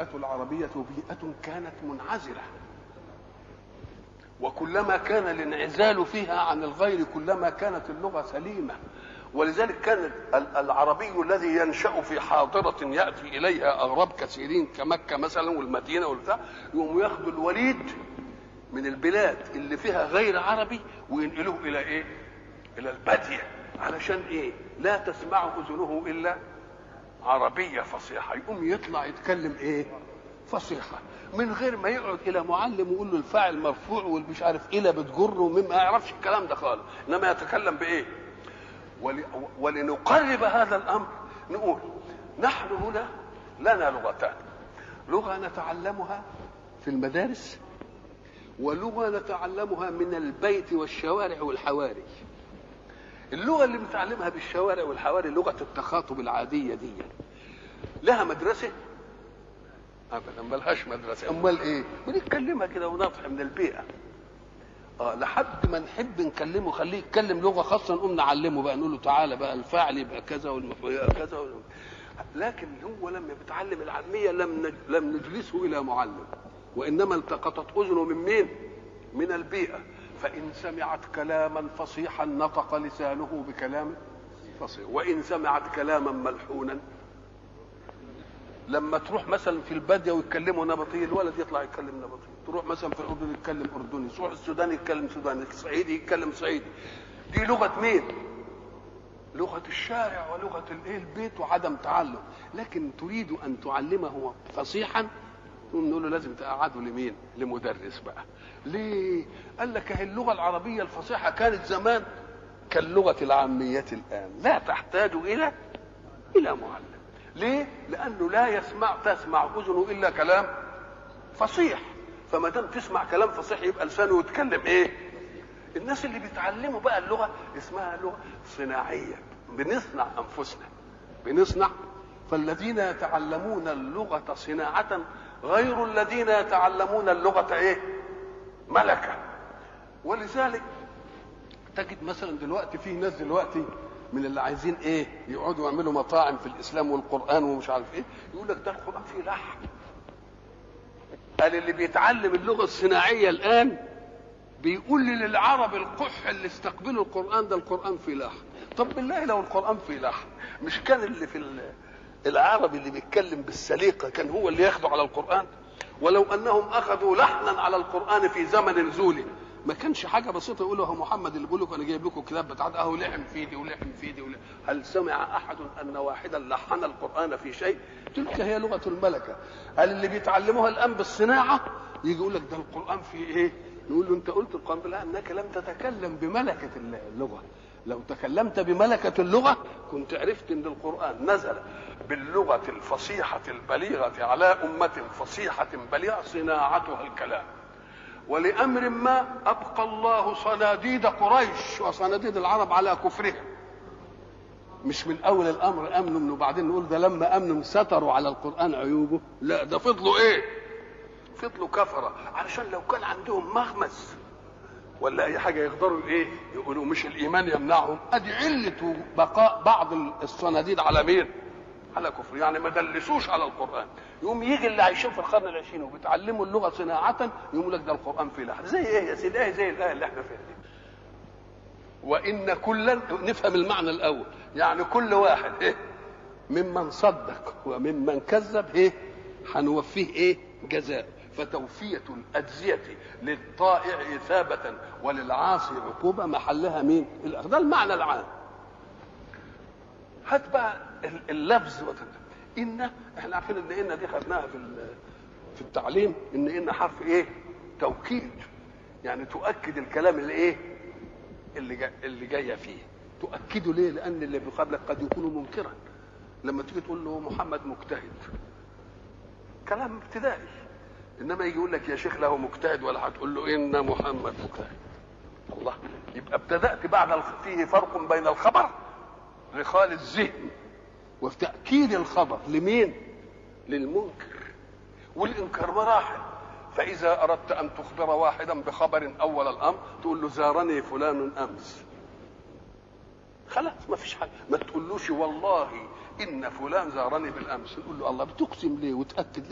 البيئة العربية بيئة كانت منعزلة، وكلما كان الانعزال فيها عن الغير كلما كانت اللغة سليمة. ولذلك كان العربي الذي ينشأ في حاضرة يأتي إليها أغراب كثيرين كمكة مثلا والمدينة والبتاع، يقوم ياخدوا الوليد من البلاد اللي فيها غير عربي وينقلوه إلى إيه؟ إلى البادية. علشان إيه؟ لا تسمع أذنه إلا عربية فصيحة، يقوم يطلع يتكلم إيه؟ فصيحة، من غير ما يقعد إلى معلم ويقول له الفاعل مرفوع والمش عارف إيه لا بتجره وما يعرفش الكلام ده خالص، إنما يتكلم بإيه؟ ولنقرب هذا الأمر نقول نحن هنا لنا لغتان، لغة نتعلمها في المدارس ولغة نتعلمها من البيت والشوارع والحواري. اللغة اللي بنتعلمها بالشوارع والحواري لغة التخاطب العادية دي لها مدرسة؟ أبدا ملهاش مدرسة. أمال إيه؟ بنتكلمها كده ونطح من البيئة. لحد ما نحب نكلمه خليه يتكلم لغة خاصة نقوم نعلمه بقى نقول له تعالى بقى الفاعل يبقى كذا والمفعول يبقى كذا لكن هو لما بيتعلم العامية لم نجلسه إلى معلم، وإنما التقطت أذنه من مين؟ من البيئة. فإن سمعت كلاما فصيحا نطق لسانه بكلام فصيح، وإن سمعت كلاما ملحونا. لما تروح مثلا في البادية ويتكلموا نبطي الولد يطلع يتكلم نبطي، تروح مثلا في الأردن يتكلم أردني، تروح السودان يتكلم سوداني، الصعيدي يتكلم صعيدي. دي لغة مين؟ لغة الشارع ولغة البيت وعدم تعلم. لكن تريد أن تعلمه فصيحا نقول له لازم تقعده لمين؟ لمدرس بقى. ليه؟ قال لك هي اللغة العربية الفصيحة كانت زمان كاللغة العامية الآن لا تحتاج إلى معلم. ليه؟ لأنه لا تسمع أذنه إلا كلام فصيح، فما دام تسمع كلام فصيح يبقى لسانه يتكلم إيه؟ الناس اللي بيتعلموا بقى اللغة اسمها لغة صناعية، بنصنع أنفسنا بنصنع. فالذين يتعلمون اللغة صناعة غير الذين يتعلمون اللغة إيه؟ ملكة. ولذلك تجد مثلا دلوقتي في ناس دلوقتي من اللي عايزين ايه يقعدوا يعملوا مطاعم في الاسلام والقران ومش عارف ايه، يقول لك ده القران فيه لحن. قال اللي بيتعلم اللغه الصناعيه الان بيقول للعرب القح اللي استقبلوا القران ده القران فيه لحن. طب بالله لو القران فيه لحن مش كان اللي في العربي اللي بيتكلم بالسليقه كان هو اللي ياخده على القران؟ ولو انهم اخذوا لحنا على القران في زمن نزوله ما كانش حاجه بسيطه يقولوا هو محمد اللي بيقول لكم انا جايب لكم كتاب بتاع اهو لحم في دي ولحم في دي هل سمع احد ان واحدا لحن القران في شيء؟ تلك هي لغه الملكه. قال اللي بيتعلموها الان بالصناعه يجي يقول لك ده القران فيه ايه؟ نقول له انت قلت القران بالله انك لم تتكلم بملكه اللغه. لو تكلمت بملكه اللغه كنت عرفت ان القران نزل باللغه الفصيحه البليغه على امه فصيحه بليغه صناعتها الكلام. ولأمر ما أبقى الله صناديد قريش وصناديد العرب على كفرهم. مش من أول الأمر أمنوا وبعدين نقول ده لما أمنوا ستروا على القرآن عيوبه، لا ده فضلوا إيه؟ فضلوا كفرة، علشان لو كان عندهم مغمس ولا أي حاجة يقدروا إيه؟ يقولوا مش الإيمان يمنعهم. أدي علة بقاء بعض الصناديد على مين؟ على كفر، يعني ما دلسوش على القرآن. يقوم يجي اللي عايشين في القرن العشرين وبيتعلموا اللغة صناعة يقول لك ده القرآن فيه لحن. زي ايه يا سيدي؟ زي الآية اللي احنا فيها دي. وإن كلا، نفهم المعنى الأول، يعني كل واحد ايه ممن صدق وممن كذب ايه هنوفيه ايه جزاء. فتوفية الأجزية للطائع إثابة وللعاصي عقوبة محلها مين؟ ده المعنى العام. هات بقى اللفظ إن احنا عارفين ان دي خدناها في التعليم ان حرف ايه؟ توكيد، يعني تؤكد الكلام اللي ايه؟ اللي جايه فيه تؤكده. ليه؟ لان اللي بيقابلك قد يكون منكرا. لما تيجي تقول له محمد مجتهد كلام ابتدائي، انما يجي يقول لك يا شيخ له مجتهد ولا هتقول له ان محمد مجتهد. الله، يبقى ابتدأت بعد فيه فرق بين الخبر لخال الذهن وتأكيد الخبر لمين؟ للمنكر. والإنكار مراحل. فإذا أردت أن تخبر واحدا بخبر أول الأمر تقول له زارني فلان أمس، خلاص ما فيش حاجة. ما تقولوش والله إن فلان زارني بالأمس، نقول له الله بتقسم ليه وتأكد